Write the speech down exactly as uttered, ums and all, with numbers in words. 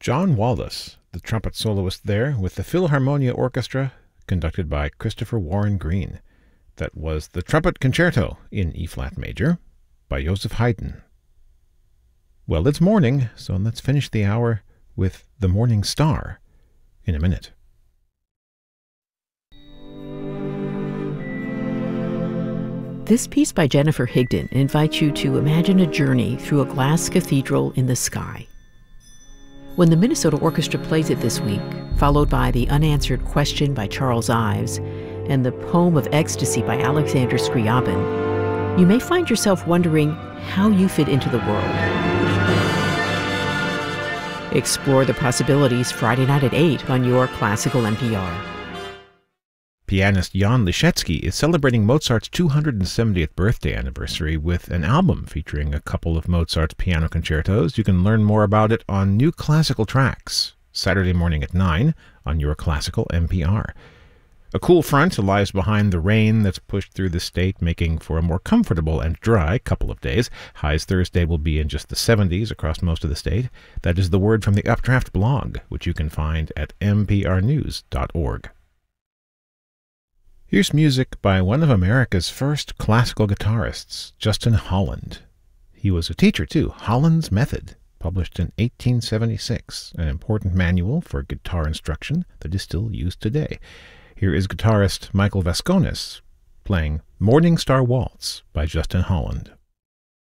John Wallis, the trumpet soloist there, with the Philharmonia Orchestra, conducted by Christopher Warren Green. That was the Trumpet Concerto in E-flat major by Joseph Haydn. Well, it's morning, so let's finish the hour with The Morning Star in a minute. This piece by Jennifer Higdon invites you to imagine a journey through a glass cathedral in the sky. When the Minnesota Orchestra plays it this week, followed by The Unanswered Question by Charles Ives and The Poem of Ecstasy by Alexander Scriabin, you may find yourself wondering how you fit into the world. Explore the possibilities Friday night at eight on your Classical N P R. Pianist Jan Liszewski is celebrating Mozart's two hundred seventieth birthday anniversary with an album featuring a couple of Mozart's piano concertos. You can learn more about it on New Classical Tracks, Saturday morning at nine on your Classical N P R. A cool front lies behind the rain that's pushed through the state, making for a more comfortable and dry couple of days. Highs Thursday will be in just the seventies across most of the state. That is the word from the Updraft blog, which you can find at m p r news dot org. Here's music by one of America's first classical guitarists, Justin Holland. He was a teacher, too. Holland's Method, published in eighteen seventy-six, an important manual for guitar instruction that is still used today. Here is guitarist Michael Vasconis playing Morning Star Waltz by Justin Holland.